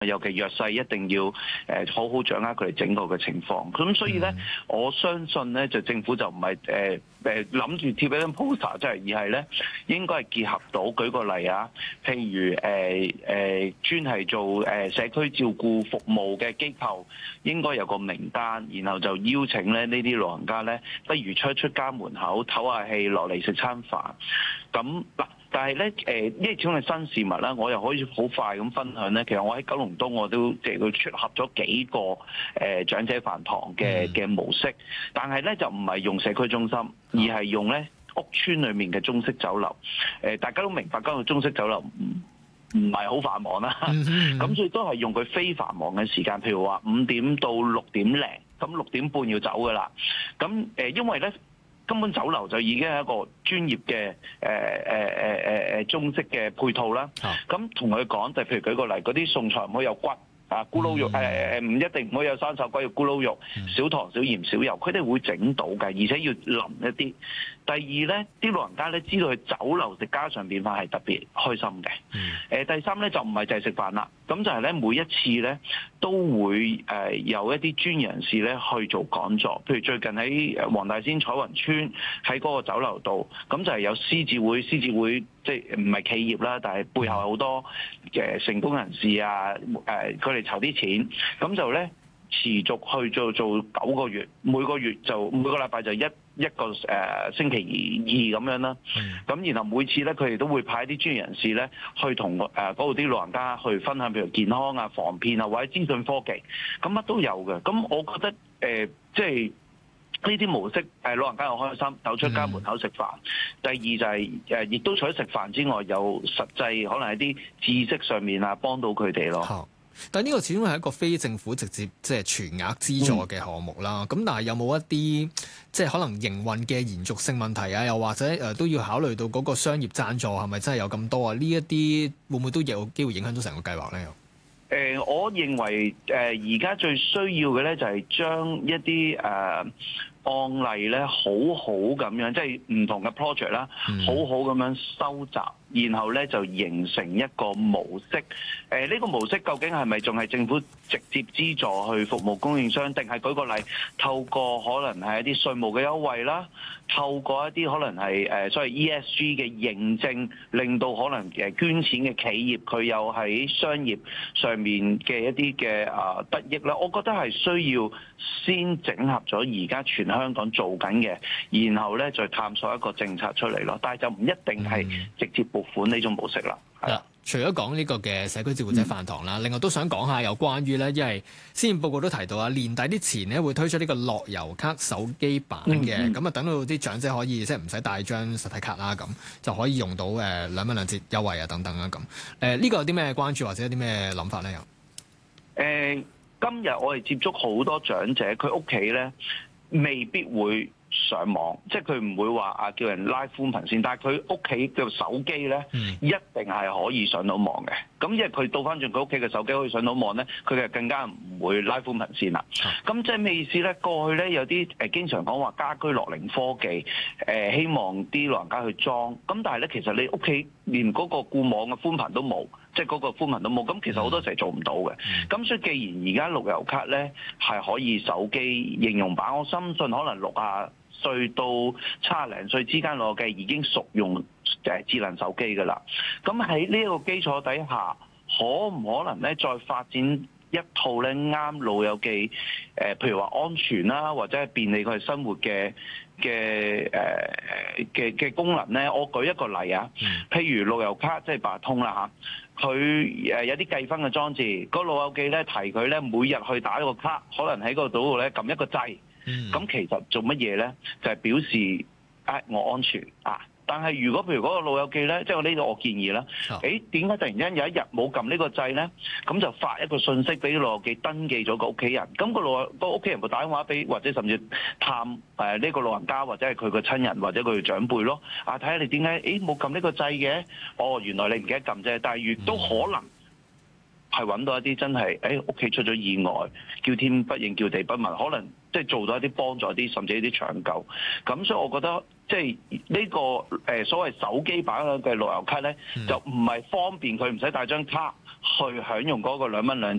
尤其弱勢一定要好好掌握佢哋整個嘅情況。咁所以咧，我相信咧就政府就唔係諗住貼一張 poster 出嚟，而係咧應該係結合到，舉個例啊，譬如專係做社區照顧服務嘅機構，應該有個名單，然後就邀請咧呢啲老人家咧，不如出家門口唞下氣，落嚟食餐飯。咁嗱。但係咧，因為始終係新事物啦，我又可以好快咁分享咧。其實我喺九龍東我都即係佢撮合咗幾個長者飯堂嘅模式，但係咧就唔係用社區中心，而係用咧屋邨裏面嘅中式酒樓。大家都明白，嗰個中式酒樓唔係好繁忙啦，咁所以都係用佢非繁忙嘅時間，譬如話5點到6點零，咁6點半要走噶啦。咁因為咧。根本酒樓就已經係一個專業嘅中式嘅配套啦。咁同佢講就譬如舉個例，嗰啲餸菜唔可以有骨啊，咕嚕肉唔一定唔可以有生手骨，要咕嚕肉，少糖少鹽少油，佢哋會整到嘅，而且要腍一啲。第二咧，啲老人家咧知道去酒樓食家常便飯係特別開心嘅。第三咧就唔係就係食飯啦，咁就係咧每一次咧都會有一啲專業人士咧去做講座，譬如最近喺黃大仙彩雲村喺嗰個酒樓度，咁就係有獅子會即係唔係企業啦，但係背後好多成功人士啊，佢哋籌啲錢，咁就咧持續去做9個月，每個禮拜就一個星期二咁樣啦。咁然後每次咧佢哋都會派啲專業人士咧去同嗰度啲老人家去分享，譬如健康啊、防騙啊或者資訊科技，咁乜都有嘅。咁我覺得即係。呢啲模式老人家又開心，走出家門口食飯。第二就係亦都除咗食飯之外，有實際可能係啲知識上面啊，幫到佢哋咯。 但係呢個始終係一個非政府直接即係全額資助嘅項目啦。咁但係有冇一啲即係可能營運嘅延續性問題啊？又或者都要考慮到嗰個商業贊助係咪真係有咁多啊？呢一啲會唔會都有機會影響到成個計劃咧？ 我認為而家最需要嘅咧就係將一啲案例咧好好咁樣，即係唔同嘅 project 啦，好好咁樣收集，然後咧就形成一個模式。呢個模式究竟係咪仲係政府直接資助去服務供應商，定係舉個例透過可能係一啲稅務嘅優惠啦，透過一啲可能係所謂 ESG 嘅認證，令到可能捐錢嘅企業佢有喺商業上面嘅一啲嘅得益啦。我覺得係需要先整合咗而家全香港做緊嘅，然後咧再探索一個政策出嚟咯。但係就唔一定係直接撥款呢種模式啦。 除咗講呢個嘅社區照顧者飯堂啦，另外都想講下有關於咧，因為施政報告都提到啊，年底之前咧會推出呢個樂悠咭手機版嘅，咁等到啲長者可以即係唔使帶張實體卡啦，咁就可以用到2蚊2折優惠啊等等啦咁。呢個有啲咩關注或者有啲咩諗法咧？ 今日我哋接觸好多長者，佢屋企咧未必會上網，即係佢唔會話叫人拉寬頻線，但係佢屋企嘅手機咧一定係可以上到網嘅。咁因為佢倒翻轉佢屋企嘅手機可以上到網咧，佢就更加唔會拉寬頻線啦。咁即係咩意思咧？過去咧有啲經常講話家居樂齡科技，希望啲老人家去裝。咁但係咧其實你屋企連嗰個固網嘅寬頻都冇，即係嗰個寬頻都冇。咁其實好多時係做唔到嘅。咁所以既然而家樂悠咭咧係可以手機應用版，我深信可能60歲到70零歲之間老嘅已經熟用智能手機㗎啦。咁喺呢一個基礎底下，可唔可能咧再發展一套咧啱老友記譬如話安全啦，或者係便利佢哋生活嘅功能咧？我舉一個例啊，譬如樂悠咭即係八達通啦嚇，佢有啲計分嘅裝置，個老友記咧提佢咧每日去打一個卡，可能喺嗰度咧撳一個掣。咁其實做乜嘢咧？就係表示我安全啊！但係如果譬如嗰個老友記咧，即係呢度我建議啦，點解突然間有一日冇撳呢個掣咧？咁就發一個信息俾老友記登記咗個屋企人，咁個屋企人會打電話俾或者甚至探呢個老人家或者係佢個親人或者佢嘅長輩咯。睇下你點解冇撳呢個掣嘅？原來你唔記得撳啫。但係亦都可能係揾到一啲真係屋企出咗意外，叫天不應叫地不聞，可能即係做到一啲幫助啲，甚至一啲搶救。咁所以我覺得即係呢個所謂手機版嘅樂悠咭咧，就唔係方便佢唔使帶張卡去享用嗰個2蚊2